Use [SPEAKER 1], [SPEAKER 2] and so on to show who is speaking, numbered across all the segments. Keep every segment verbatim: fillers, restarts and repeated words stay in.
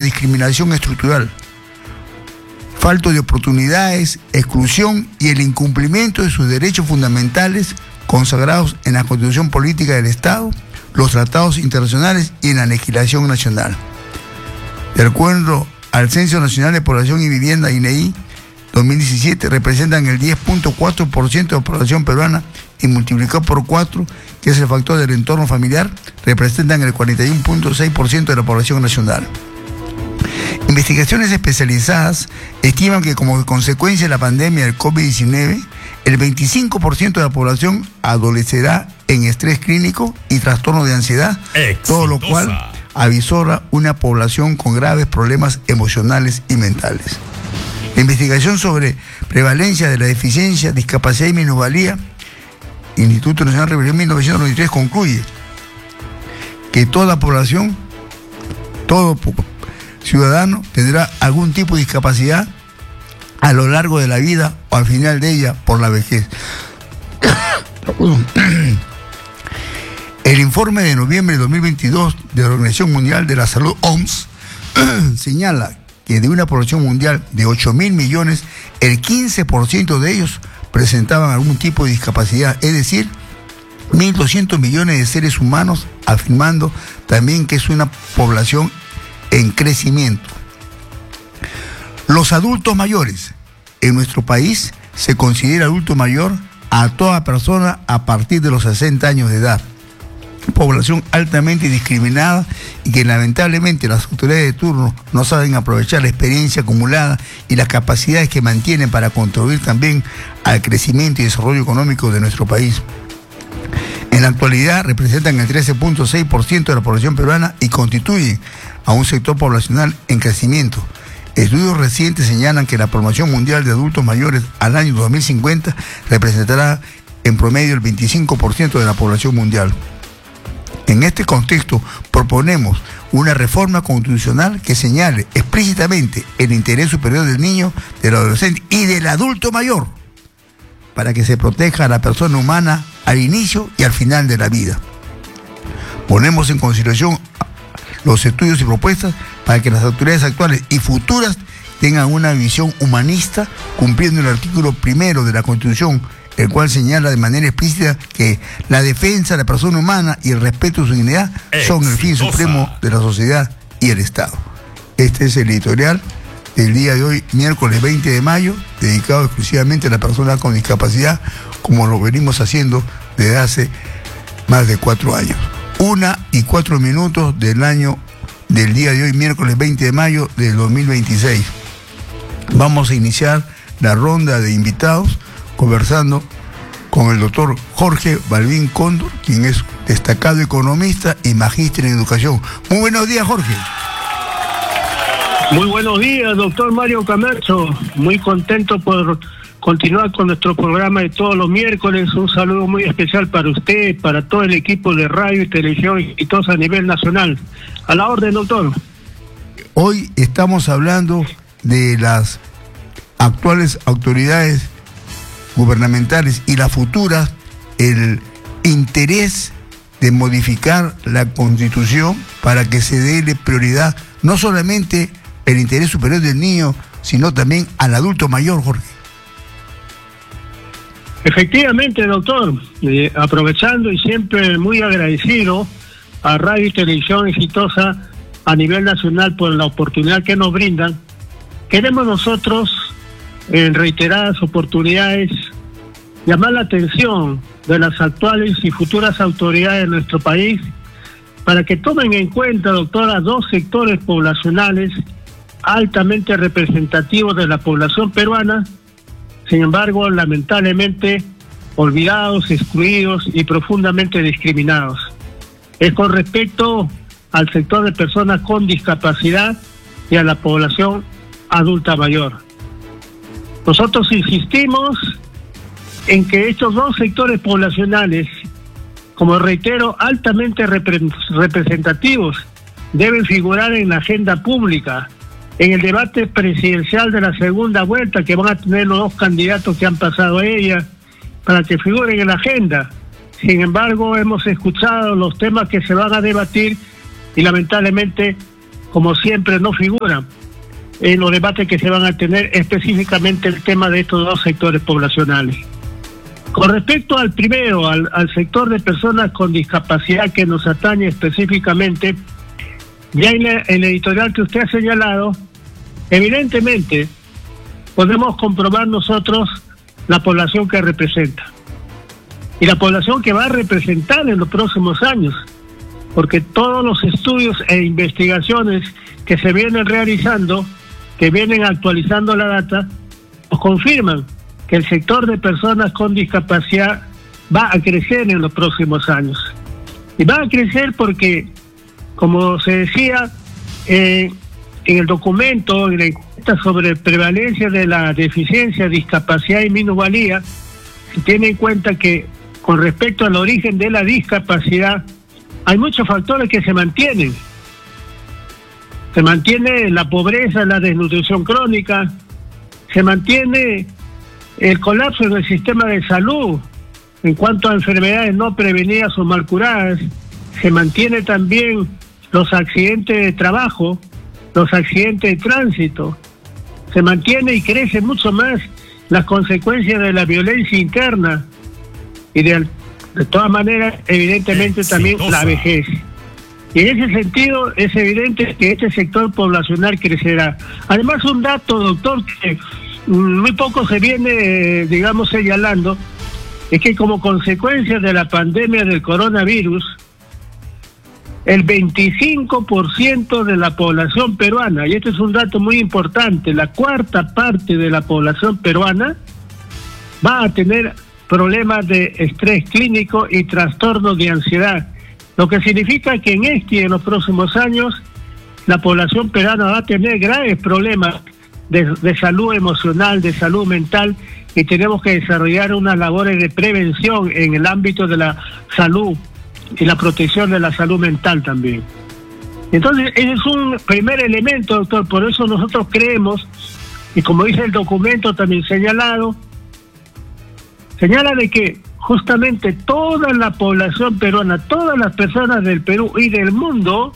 [SPEAKER 1] discriminación estructural, falta de oportunidades, exclusión y el incumplimiento de sus derechos fundamentales consagrados en la Constitución Política del Estado, los tratados internacionales y en la legislación nacional. De acuerdo al Censo Nacional de Población y Vivienda, I N E I, dos mil diecisiete, representan el diez punto cuatro por ciento de la población peruana y multiplicado por cuatro, que es el factor del entorno familiar, representan el cuarenta y uno punto seis por ciento de la población nacional. Investigaciones especializadas estiman que como consecuencia de la pandemia del COVID diecinueve, el veinticinco por ciento de la población adolecerá en estrés clínico y trastorno de ansiedad, Exitosa. Todo lo cual avisora una población con graves problemas emocionales y mentales. La investigación sobre prevalencia de la deficiencia, discapacidad y minusvalía, Instituto Nacional de Revisión mil novecientos noventa y tres, concluye que toda población, todo ciudadano tendrá algún tipo de discapacidad a lo largo de la vida o al final de ella por la vejez. El informe de noviembre de dos mil veintidós de la Organización Mundial de la Salud, O M S, señala que de una población mundial de ocho mil millones, el quince por ciento de ellos presentaban algún tipo de discapacidad, es decir, mil doscientos millones de seres humanos, afirmando también que es una población en crecimiento. Los adultos mayores. En nuestro país se considera adulto mayor a toda persona a partir de los sesenta años de edad. Población altamente discriminada y que lamentablemente las autoridades de turno no saben aprovechar la experiencia acumulada y las capacidades que mantienen para contribuir también al crecimiento y desarrollo económico de nuestro país. En la actualidad representan el trece punto seis por ciento de la población peruana y constituyen a un sector poblacional en crecimiento. Estudios recientes señalan que la población mundial de adultos mayores al año dos mil cincuenta representará en promedio el veinticinco por ciento de la población mundial. En este contexto, proponemos una reforma constitucional que señale explícitamente el interés superior del niño, del adolescente y del adulto mayor, para que se proteja a la persona humana al inicio y al final de la vida. Ponemos en consideración los estudios y propuestas para que las autoridades actuales y futuras tengan una visión humanista, cumpliendo el artículo primero de la Constitución, el cual señala de manera explícita que la defensa de la persona humana y el respeto a su dignidad son el fin supremo de la sociedad y el Estado. Este es el editorial del día de hoy, miércoles veinte de mayo, dedicado exclusivamente a la persona con discapacidad, como lo venimos haciendo desde hace más de cuatro años. Una y cuatro minutos del año del día de hoy, miércoles veinte de mayo del dos mil veintiséis. Vamos a iniciar la ronda de invitados conversando con el doctor Jorge Balbín Cóndor, quien es destacado economista y magíster en educación. Muy buenos días, Jorge.
[SPEAKER 2] Muy buenos días, doctor Mario Camacho. Muy contento por continuar con nuestro programa de todos los miércoles. Un saludo muy especial para usted, para todo el equipo de radio y televisión exitosa a nivel nacional. A la orden, doctor.
[SPEAKER 1] Hoy estamos hablando de las actuales autoridades gubernamentales y las futuras, el interés de modificar la Constitución para que se dé prioridad no solamente el interés superior del niño, sino también al adulto mayor, Jorge.
[SPEAKER 2] Efectivamente, doctor, eh, aprovechando y siempre muy agradecido a Radio y Televisión Exitosa a nivel nacional por la oportunidad que nos brindan, queremos nosotros, en reiteradas oportunidades, llamar la atención de las actuales y futuras autoridades de nuestro país para que tomen en cuenta, doctora, dos sectores poblacionales altamente representativos de la población peruana, sin embargo, lamentablemente, olvidados, excluidos y profundamente discriminados. Es con respecto al sector de personas con discapacidad y a la población adulta mayor. Nosotros insistimos en que estos dos sectores poblacionales, como reitero, altamente repre- representativos, deben figurar en la agenda pública, en el debate presidencial de la segunda vuelta que van a tener los dos candidatos que han pasado a ella, para que figuren en la agenda. Sin embargo, hemos escuchado los temas que se van a debatir y lamentablemente como siempre, no figura en los debates que se van a tener específicamente el tema de estos dos sectores poblacionales. Con respecto al primero, al, al sector de personas con discapacidad que nos atañe específicamente, ya en, la, en el editorial que usted ha señalado, evidentemente podemos comprobar nosotros la población que representa y la población que va a representar en los próximos años, porque todos los estudios e investigaciones que se vienen realizando, que vienen actualizando la data, nos confirman que el sector de personas con discapacidad va a crecer en los próximos años. Y va a crecer porque, como se decía eh, en el documento, en la encuesta sobre prevalencia de la deficiencia, discapacidad y minusvalía, se tiene en cuenta que con respecto al origen de la discapacidad, hay muchos factores que se mantienen. Se mantiene la pobreza, la desnutrición crónica, se mantiene el colapso en el sistema de salud en cuanto a enfermedades no prevenidas o mal curadas, se mantiene también los accidentes de trabajo, los accidentes de tránsito, se mantiene y crece mucho más las consecuencias de la violencia interna y de, de todas maneras, evidentemente también la vejez. Y en ese sentido es evidente que este sector poblacional crecerá. Además, un dato, doctor, que muy poco se viene, digamos, señalando, es que como consecuencia de la pandemia del coronavirus, el veinticinco por ciento de la población peruana, y este es un dato muy importante, la cuarta parte de la población peruana va a tener problemas de estrés clínico y trastornos de ansiedad, lo que significa que en este y en los próximos años la población peruana va a tener graves problemas de, de salud emocional, de salud mental, y tenemos que desarrollar unas labores de prevención en el ámbito de la salud y la protección de la salud mental también. Entonces, ese es un primer elemento, doctor, por eso nosotros creemos, y como dice el documento también señalado, señala de que justamente toda la población peruana, todas las personas del Perú y del mundo,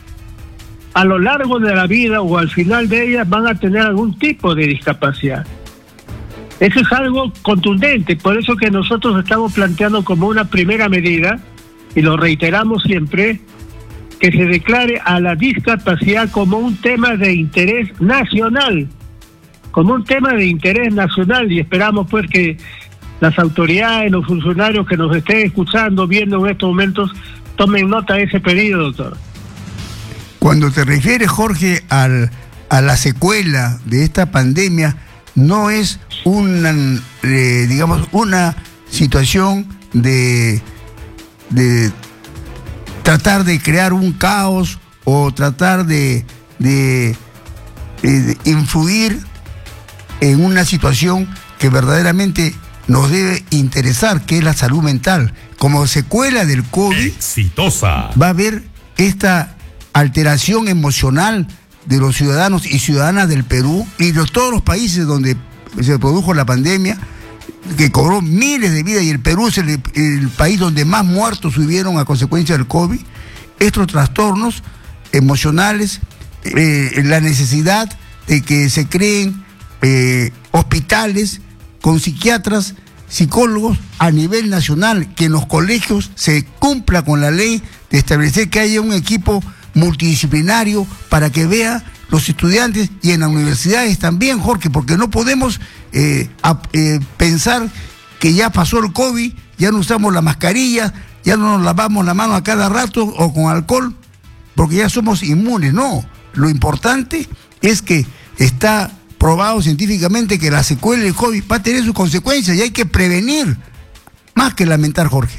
[SPEAKER 2] a lo largo de la vida o al final de ella van a tener algún tipo de discapacidad. Eso es algo contundente, por eso que nosotros estamos planteando como una primera medida, y lo reiteramos siempre, que se declare a la discapacidad como un tema de interés nacional, como un tema de interés nacional, y esperamos pues que las autoridades, los funcionarios que nos estén escuchando, viendo en estos momentos, tomen nota de ese pedido, doctor.
[SPEAKER 1] Cuando te refieres, Jorge, al, a la secuela de esta pandemia, no es una, eh, digamos, una situación de, de tratar de crear un caos o tratar de, de, de influir en una situación que verdaderamente nos debe interesar, que es la salud mental. Como secuela del COVID,
[SPEAKER 3] exitosa,
[SPEAKER 1] va a haber esta alteración emocional de los ciudadanos y ciudadanas del Perú y de todos los países donde se produjo la pandemia, que cobró miles de vidas, y el Perú es el, el país donde más muertos hubieron a consecuencia del COVID. Estos trastornos emocionales, eh, la necesidad de que se creen eh, hospitales con psiquiatras, psicólogos a nivel nacional, que en los colegios se cumpla con la ley de establecer que haya un equipo multidisciplinario para que vea los estudiantes, y en las universidades también, Jorge, porque no podemos eh, a, eh, pensar que ya pasó el COVID, ya no usamos la mascarilla, ya no nos lavamos la mano a cada rato o con alcohol, porque ya somos inmunes. No, lo importante es que está probado científicamente que la secuela del COVID va a tener sus consecuencias y hay que prevenir más que lamentar, Jorge.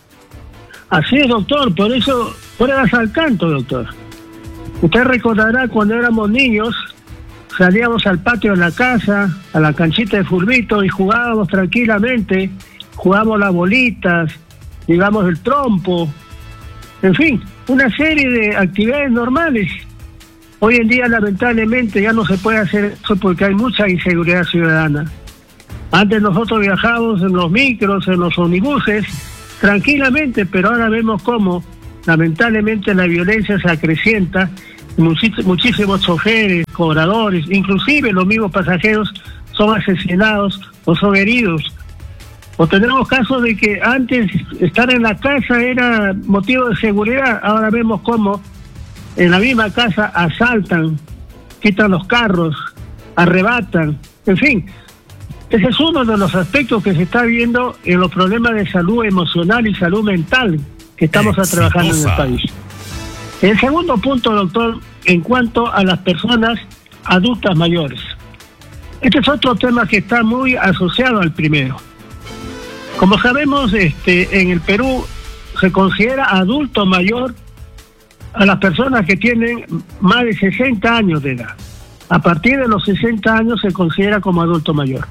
[SPEAKER 2] Así es, doctor, por eso pruebas al canto, doctor. Usted recordará cuando éramos niños, salíamos al patio de la casa, a la canchita de fulbito, y jugábamos tranquilamente, jugábamos las bolitas, digamos el trompo, en fin, una serie de actividades normales. Hoy en día, lamentablemente, ya no se puede hacer eso porque hay mucha inseguridad ciudadana. Antes nosotros viajábamos en los micros, en los ómnibuses, tranquilamente, pero ahora vemos cómo, lamentablemente, la violencia se acrecienta muchísimos choferes, cobradores, inclusive los mismos pasajeros son asesinados o son heridos. O tenemos casos de que antes estar en la casa era motivo de seguridad, ahora vemos cómo en la misma casa asaltan, quitan los carros, arrebatan, en fin. Ese es uno de los aspectos que se está viendo en los problemas de salud emocional y salud mental que estamos Exitosa. trabajando en el país. El segundo punto, doctor, en cuanto a las personas adultas mayores. Este es otro tema que está muy asociado al primero. Como sabemos, este, en el Perú se considera adulto mayor a las personas que tienen más de sesenta años de edad. A partir de los sesenta años se considera como adulto mayor.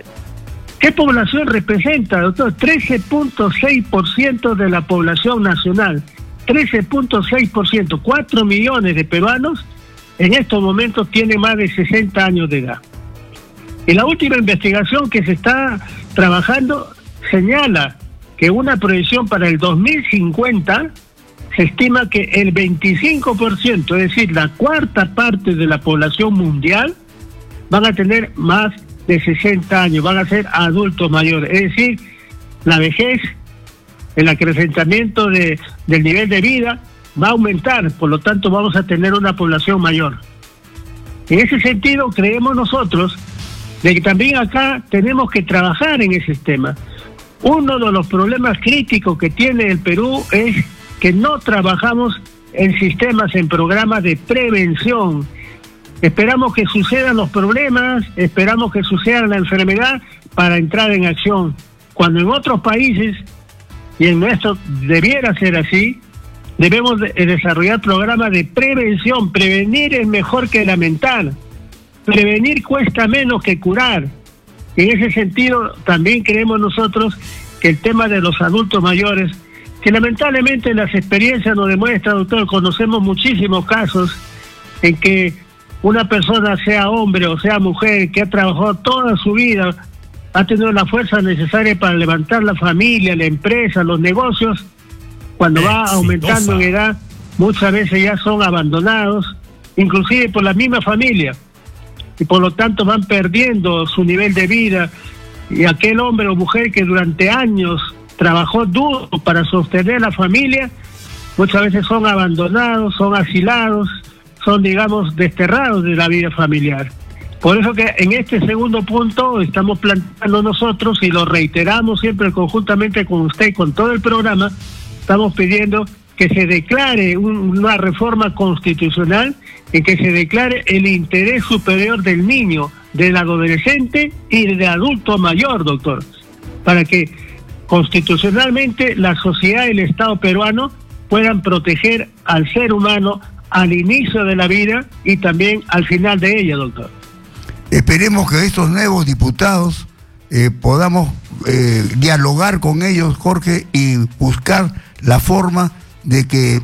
[SPEAKER 2] ¿Qué población representa, doctor? trece punto seis por ciento de la población nacional. trece punto seis por ciento. cuatro millones de peruanos en estos momentos tienen más de sesenta años de edad. Y la última investigación que se está trabajando señala que una proyección para el dos mil cincuenta se estima que el veinticinco por ciento, es decir, la cuarta parte de la población mundial, van a tener más de sesenta años, van a ser adultos mayores. Es decir, la vejez, el acrecentamiento de, del nivel de vida va a aumentar, por lo tanto vamos a tener una población mayor. En ese sentido, creemos nosotros de que también acá tenemos que trabajar en ese tema. Uno de los problemas críticos que tiene el Perú es que no trabajamos en sistemas, en programas de prevención. Esperamos que sucedan los problemas, esperamos que suceda la enfermedad para entrar en acción. Cuando en otros países, y en nuestro debiera ser así, debemos de desarrollar programas de prevención. Prevenir es mejor que lamentar. Prevenir cuesta menos que curar. En ese sentido, también creemos nosotros que el tema de los adultos mayores, que lamentablemente las experiencias nos demuestran, doctor, conocemos muchísimos casos en que una persona, sea hombre o sea mujer, que ha trabajado toda su vida, ha tenido la fuerza necesaria para levantar la familia, la empresa, los negocios, cuando va aumentando en edad, muchas veces ya son abandonados, inclusive por la misma familia, y por lo tanto van perdiendo su nivel de vida, y aquel hombre o mujer que durante años trabajó duro para sostener la familia, muchas veces son abandonados, son asilados, son, digamos, desterrados de la vida familiar. Por eso que en este segundo punto estamos planteando nosotros, y lo reiteramos siempre conjuntamente con usted y con todo el programa, estamos pidiendo que se declare un, una reforma constitucional en que se declare el interés superior del niño, del adolescente y del adulto mayor, doctor, para que constitucionalmente la sociedad y el Estado peruano puedan proteger al ser humano al inicio de la vida y también al final de ella, doctor.
[SPEAKER 1] Esperemos que estos nuevos diputados eh, podamos eh, dialogar con ellos, Jorge, y buscar la forma de que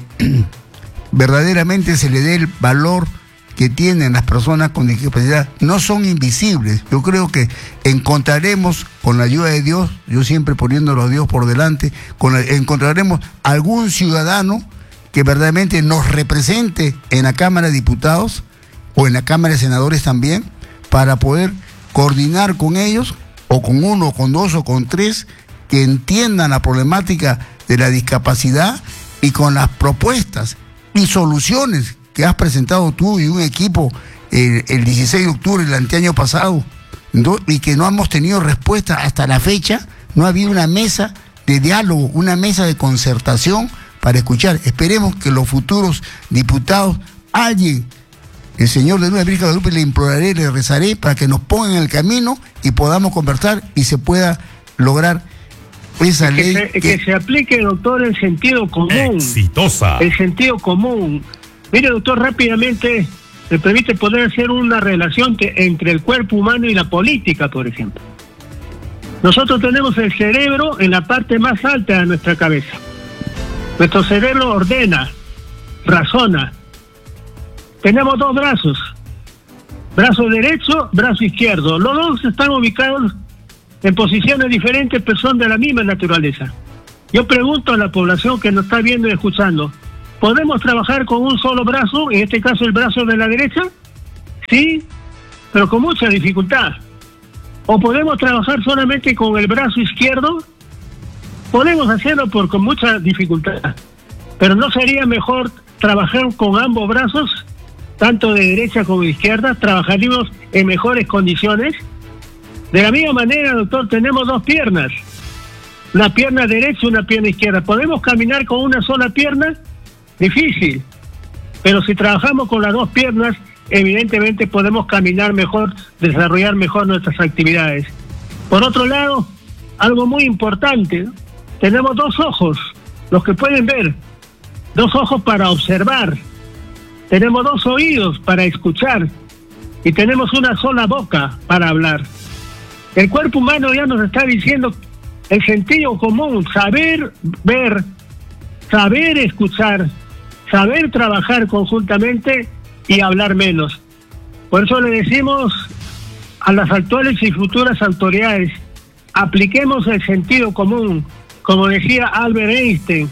[SPEAKER 1] verdaderamente se le dé el valor que tienen las personas con discapacidad. No son invisibles. Yo creo que encontraremos, con la ayuda de Dios, yo siempre poniéndolo a Dios por delante, con la, encontraremos algún ciudadano que verdaderamente nos represente en la Cámara de Diputados o en la Cámara de Senadores también, para poder coordinar con ellos, o con uno, con dos o con tres, que entiendan la problemática de la discapacidad y con las propuestas y soluciones que has presentado tú y un equipo el, el dieciséis de octubre del anteaño pasado, ¿no? Y que no hemos tenido respuesta hasta la fecha. No ha habido una mesa de diálogo, una mesa de concertación para escuchar. Esperemos que los futuros diputados, alguien, el Señor de Nueva Virgen de Guadalupe, le imploraré, le rezaré para que nos pongan en el camino y podamos conversar y se pueda lograr esa ley.
[SPEAKER 2] Que se, que... que se aplique, doctor, el sentido común.
[SPEAKER 3] Exitosa.
[SPEAKER 2] El sentido común. Mire, doctor, rápidamente me permite poder hacer una relación te, entre el cuerpo humano y la política, por ejemplo. Nosotros tenemos el cerebro en la parte más alta de nuestra cabeza. Nuestro cerebro ordena, razona. Tenemos dos brazos, brazo derecho, brazo izquierdo. Los dos están ubicados en posiciones diferentes, pero son de la misma naturaleza. Yo pregunto a la población que nos está viendo y escuchando, ¿Podemos trabajar con un solo brazo, en este caso el brazo de la derecha? Sí, pero con mucha dificultad. ¿O podemos trabajar solamente con el brazo izquierdo? Podemos hacerlo por, con mucha dificultad. Pero ¿no sería mejor trabajar con ambos brazos, tanto de derecha como de izquierda? ¿Trabajaríamos en mejores condiciones? De la misma manera, doctor, tenemos dos piernas. Una pierna derecha y una pierna izquierda. ¿Podemos caminar con una sola pierna? Difícil. Pero si trabajamos con las dos piernas, evidentemente podemos caminar mejor, desarrollar mejor nuestras actividades. Por otro lado, algo muy importante, ¿no? Tenemos dos ojos, los que pueden ver, dos ojos para observar, tenemos dos oídos para escuchar y tenemos una sola boca para hablar. El cuerpo humano ya nos está diciendo el sentido común, saber ver, saber escuchar, saber trabajar conjuntamente y hablar menos. Por eso le decimos a las actuales y futuras autoridades, apliquemos el sentido común. Como decía Albert Einstein,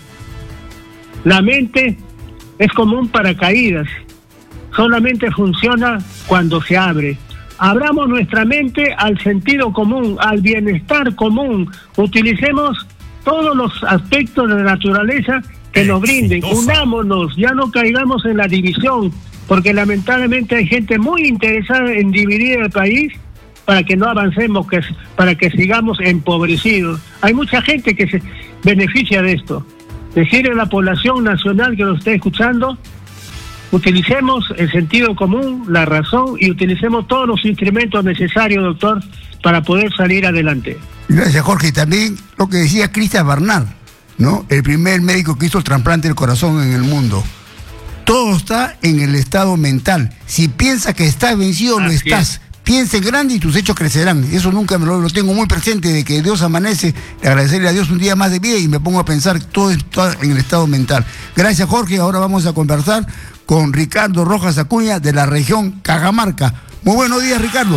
[SPEAKER 2] la mente es como un paracaídas, solamente funciona cuando se abre. Abramos nuestra mente al sentido común, al bienestar común. Utilicemos todos los aspectos de la naturaleza que nos brinden. Unámonos, ya no caigamos en la división, porque lamentablemente hay gente muy interesada en dividir el país para que no avancemos, que para que sigamos empobrecidos. Hay mucha gente que se beneficia de esto. Decirle a la población nacional que nos esté escuchando, utilicemos el sentido común, la razón, y utilicemos todos los instrumentos necesarios, doctor, para poder salir adelante.
[SPEAKER 1] Gracias, Jorge. También lo que decía Christian Barnard, ¿no? El primer médico que hizo el trasplante del corazón en el mundo. Todo está en el estado mental. Si piensas que estás vencido, lo estás. Piensa en grande y tus hechos crecerán. Eso nunca me lo, lo tengo muy presente, de que Dios amanece, de agradecerle a Dios un día más de vida y me pongo a pensar todo esto en el estado mental. Gracias, Jorge. Ahora vamos a conversar con Ricardo Rojas Acuña de la región Cajamarca. Muy buenos días, Ricardo.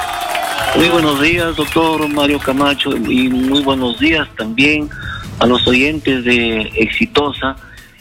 [SPEAKER 3] Muy buenos días, doctor Mario Camacho, y muy buenos días también a los oyentes de Exitosa,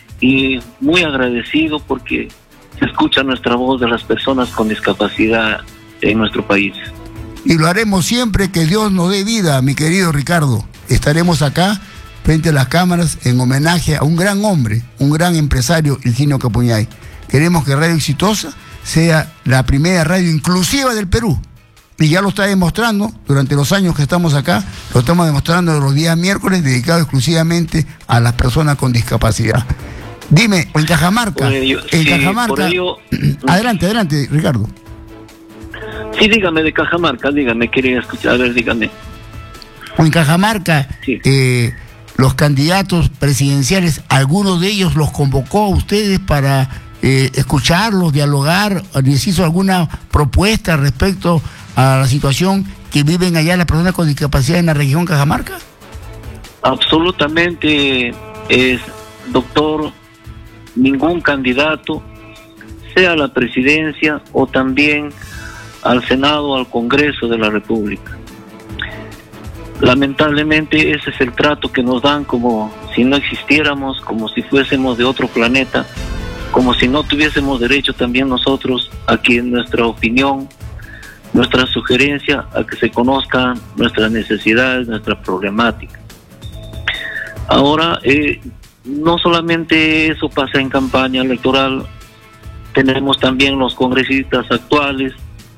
[SPEAKER 3] y muy agradecido porque se escucha nuestra voz de las personas con discapacidad en nuestro país.
[SPEAKER 1] Y lo haremos siempre que Dios nos dé vida, mi querido Ricardo. Estaremos acá frente a las cámaras en homenaje a un gran hombre, un gran empresario, Higinio Capuñay. Queremos que Radio Exitosa sea la primera radio inclusiva del Perú. Y ya lo está demostrando durante los años que estamos acá, lo estamos demostrando los días miércoles, dedicado exclusivamente a las personas con discapacidad. Dime, en Cajamarca,
[SPEAKER 3] ello,
[SPEAKER 1] en
[SPEAKER 3] sí,
[SPEAKER 1] Cajamarca,
[SPEAKER 3] ello,
[SPEAKER 1] adelante, adelante, Ricardo.
[SPEAKER 3] Sí, dígame, de Cajamarca, dígame, quería escuchar, a ver, dígame.
[SPEAKER 1] En Cajamarca,
[SPEAKER 3] sí.
[SPEAKER 1] eh, los candidatos presidenciales, algunos de ellos los convocó a ustedes para eh, escucharlos, dialogar, les hizo alguna propuesta respecto a la situación que viven allá las personas con discapacidad en la región Cajamarca.
[SPEAKER 3] Absolutamente, es, doctor, ningún candidato, sea a la presidencia o también al Senado o al Congreso de la República. Lamentablemente ese es el trato que nos dan, como si no existiéramos, como si fuésemos de otro planeta, como si no tuviésemos derecho también nosotros a que nuestra opinión, nuestra sugerencia, a que se conozcan nuestras necesidades, nuestra problemática. Ahora, eh, no solamente eso pasa en campaña electoral, tenemos también los congresistas actuales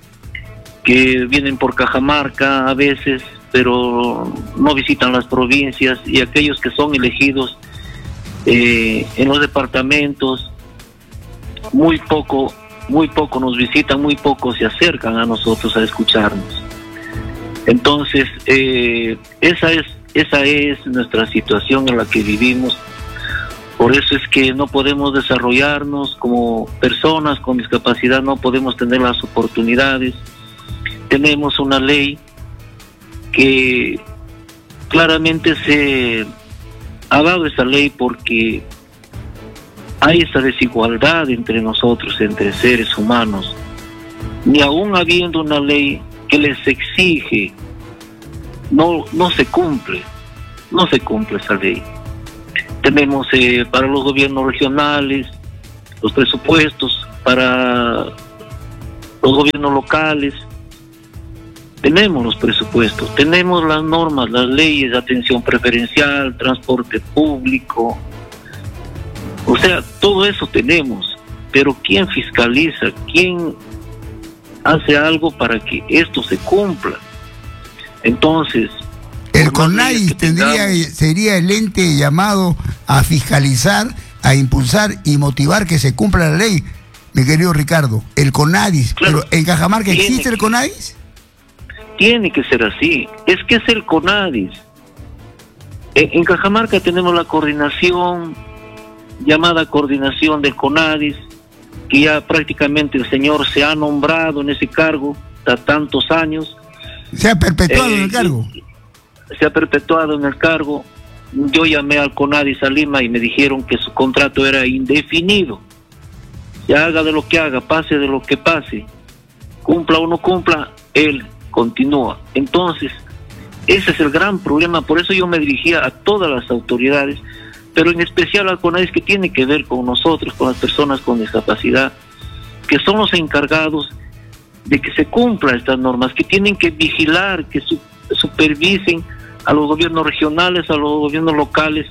[SPEAKER 3] que vienen por Cajamarca a veces, pero no visitan las provincias, y aquellos que son elegidos eh, en los departamentos, muy poco, muy poco nos visitan, muy poco se acercan a nosotros a escucharnos. Entonces, eh, esa es, esa es nuestra situación en la que vivimos. Por eso es que no podemos desarrollarnos como personas con discapacidad, no podemos tener las oportunidades. Tenemos una ley que claramente se ha dado esa ley porque hay esa desigualdad entre nosotros, entre seres humanos. Ni aún habiendo una ley que les exige, no, no se cumple, no se cumple esa ley. tenemos eh, para los gobiernos regionales, los presupuestos para los gobiernos locales, tenemos los presupuestos, tenemos las normas, las leyes de atención preferencial, transporte público, o sea, todo eso tenemos, pero ¿quién fiscaliza? ¿Quién hace algo para que esto se cumpla? Entonces,
[SPEAKER 1] el CONADIS tendría, sería el ente llamado a fiscalizar, a impulsar y motivar que se cumpla la ley, mi querido Ricardo. El CONADIS, claro. Pero ¿en Cajamarca existe el CONADIS?
[SPEAKER 3] Tiene que ser así, es que es el CONADIS. En, en Cajamarca tenemos la coordinación, llamada coordinación del CONADIS, que ya prácticamente el señor se ha nombrado en ese cargo hasta tantos años.
[SPEAKER 1] ¿Se ha perpetuado eh, en el cargo?
[SPEAKER 3] Se ha perpetuado en el cargo. Yo llamé al CONADIS a Lima y me dijeron que su contrato era indefinido. Ya haga de lo que haga, pase de lo que pase, cumpla o no cumpla, él continúa. Entonces, ese es el gran problema. Por eso yo me dirigía a todas las autoridades, pero en especial al CONADIS, que tiene que ver con nosotros, con las personas con discapacidad, que son los encargados de que se cumplan estas normas, que tienen que vigilar, que su, supervisen a los gobiernos regionales, a los gobiernos locales,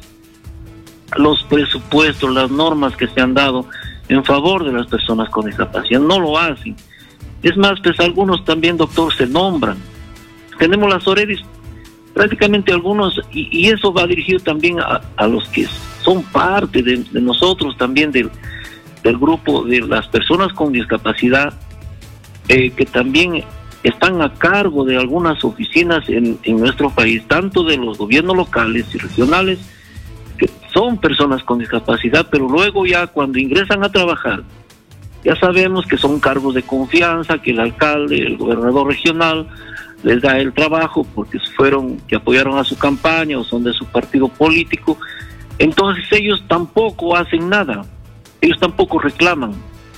[SPEAKER 3] los presupuestos, las normas que se han dado en favor de las personas con discapacidad. No lo hacen. Es más, pues algunos también, doctor, se nombran. Tenemos las OREDIS, prácticamente algunos, y, y eso va dirigido también a, a los que son parte de, de nosotros, también del, del grupo de las personas con discapacidad, eh, que también están a cargo de algunas oficinas en, en nuestro país, tanto de los gobiernos locales y regionales, que son personas con discapacidad, pero luego ya cuando ingresan a trabajar, ya sabemos que son cargos de confianza, que el alcalde, el gobernador regional les da el trabajo porque fueron, que apoyaron a su campaña o son de su partido político. Entonces ellos tampoco hacen nada, ellos tampoco reclaman.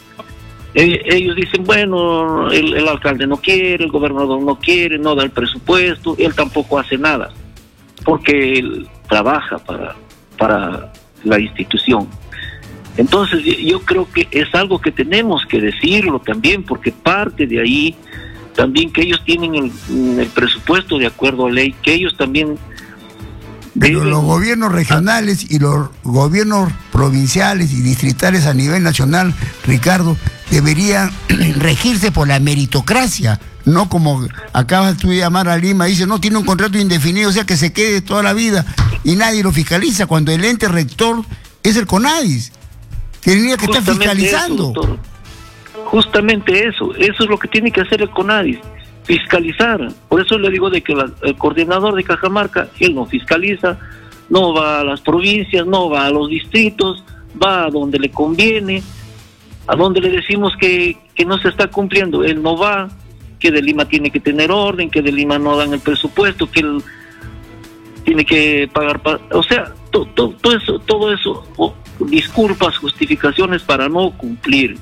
[SPEAKER 3] Eh, ellos dicen, bueno, el, el alcalde no quiere, el gobernador no quiere, no da el presupuesto, él tampoco hace nada, porque él trabaja para, para la institución. Entonces yo creo que es algo que tenemos que decirlo también, porque parte de ahí también que ellos tienen el, el presupuesto de acuerdo a ley, que ellos también...
[SPEAKER 1] Pero deben... los gobiernos regionales y los gobiernos provinciales y distritales a nivel nacional, Ricardo, deberían regirse por la meritocracia, no como acabas tú de llamar a Lima, dice, no, tiene un contrato indefinido, o sea que se quede toda la vida y nadie lo fiscaliza, cuando el ente rector es el CONADIS. Tenía que estar fiscalizando.
[SPEAKER 3] Eso, justamente eso, eso es lo que tiene que hacer el CONADIS, fiscalizar. Por eso le digo de que la, el coordinador de Cajamarca, él no fiscaliza, no va a las provincias, no va a los distritos, va a donde le conviene, a donde le decimos que, que no se está cumpliendo, él no va, que de Lima tiene que tener orden, que de Lima no dan el presupuesto, que él tiene que pagar, o sea, to, to, todo eso, todo eso, oh, disculpas, justificaciones para no cumplir.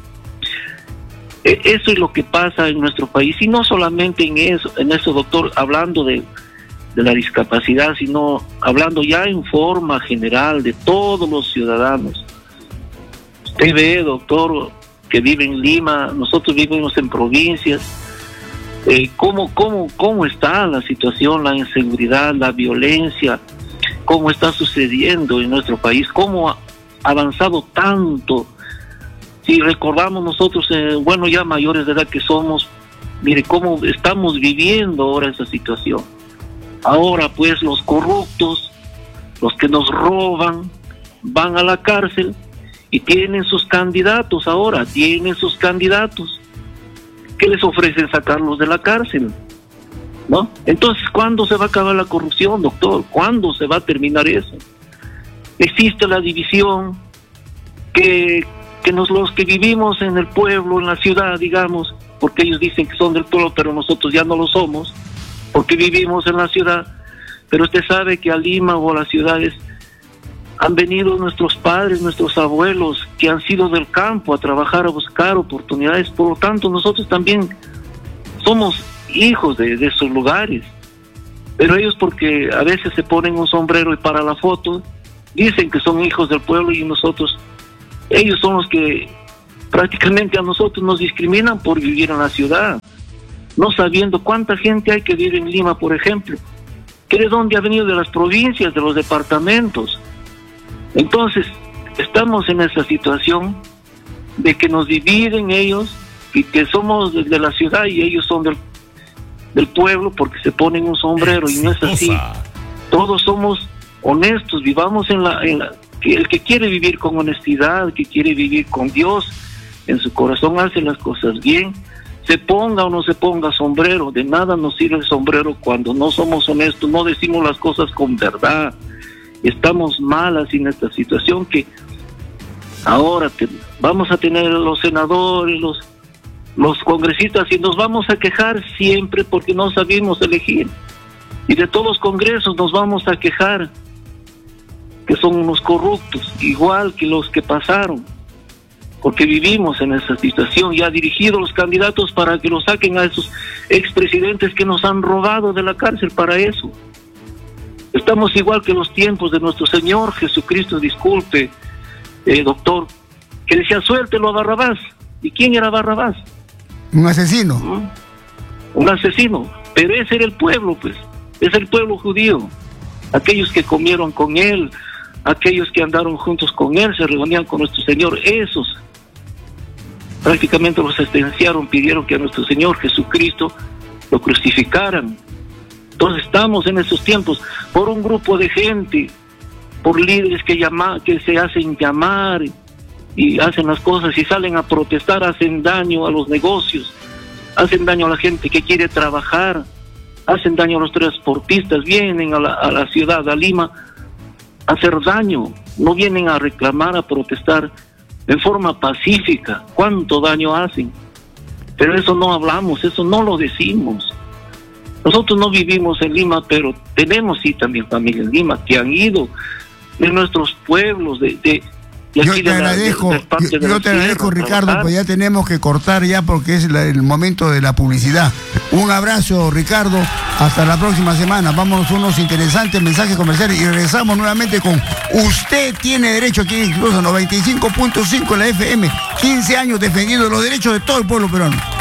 [SPEAKER 3] Eh, eso es lo que pasa en nuestro país, y no solamente en eso, en eso, doctor, hablando de, de la discapacidad, sino hablando ya en forma general de todos los ciudadanos. Usted ve, doctor, que vive en Lima, nosotros vivimos en provincias, eh, cómo, cómo, cómo está la situación, la inseguridad, la violencia, cómo está sucediendo en nuestro país, cómo ha avanzado tanto. Si recordamos nosotros, eh, bueno, ya mayores de edad que somos, mire cómo estamos viviendo ahora esa situación. Ahora pues los corruptos, los que nos roban, van a la cárcel y tienen sus candidatos ahora, tienen sus candidatos. ¿Qué les ofrecen? Sacarlos de la cárcel, ¿no? Entonces, ¿cuándo se va a acabar la corrupción, doctor? ¿Cuándo se va a terminar eso? Existe la división que, que nos, los que vivimos en el pueblo, en la ciudad, digamos, porque ellos dicen que son del pueblo, pero nosotros ya no lo somos, porque vivimos en la ciudad. Pero usted sabe que a Lima o a las ciudades han venido nuestros padres, nuestros abuelos, que han sido del campo a trabajar, a buscar oportunidades. Por lo tanto, nosotros también somos hijos de, de esos lugares. Pero ellos, porque a veces se ponen un sombrero y para la foto, dicen que son hijos del pueblo y nosotros, ellos son los que prácticamente a nosotros nos discriminan por vivir en la ciudad, no sabiendo cuánta gente hay que vive en Lima, por ejemplo, que de dónde ha venido, de las provincias, de los departamentos. Entonces, estamos en esa situación de que nos dividen ellos y que somos de la ciudad y ellos son del, del pueblo, porque se ponen un sombrero y no es así. Todos somos honestos, vivamos en la, en la que el que quiere vivir con honestidad, el que quiere vivir con Dios en su corazón, hace las cosas bien, se ponga o no se ponga sombrero. De nada nos sirve el sombrero cuando no somos honestos, no decimos las cosas con verdad. Estamos malas en esta situación que ahora te, vamos a tener los senadores, los los congresistas, y nos vamos a quejar siempre porque no sabemos elegir. Y de todos los congresos nos vamos a quejar que son unos corruptos, igual que los que pasaron, porque vivimos en esa situación. Y ha dirigido a los candidatos para que los saquen a esos expresidentes que nos han robado de la cárcel para eso. Estamos igual que los tiempos de nuestro Señor Jesucristo, disculpe, eh, doctor, que decía, suéltelo a Barrabás. ¿Y quién era Barrabás?
[SPEAKER 1] Un asesino.
[SPEAKER 3] ¿Mm? Un asesino. Pero ese era el pueblo, pues. Es el pueblo judío. Aquellos que comieron con él, aquellos que andaron juntos con él, se reunían con nuestro Señor, esos prácticamente los sentenciaron, pidieron que a nuestro Señor Jesucristo lo crucificaran. Entonces estamos en esos tiempos por un grupo de gente, por líderes que llama, que se hacen llamar y hacen las cosas y salen a protestar, hacen daño a los negocios, hacen daño a la gente que quiere trabajar, hacen daño a los transportistas, vienen a la, a la ciudad, a Lima, a hacer daño, no vienen a reclamar, a protestar en forma pacífica. ¿Cuánto daño hacen? Pero eso no hablamos, eso no lo decimos. Nosotros no vivimos en Lima, pero tenemos sí también familia en Lima que han ido de nuestros pueblos, de... de
[SPEAKER 1] yo te agradezco, yo, yo te agradezco, Ricardo, pues ya tenemos que cortar ya porque es la, el momento de la publicidad. Un abrazo, Ricardo, hasta la próxima semana. Vámonos a unos interesantes mensajes comerciales y regresamos nuevamente con Usted tiene derecho aquí en Incluso noventa y cinco punto cinco en la F M, quince años defendiendo los derechos de todo el pueblo peruano.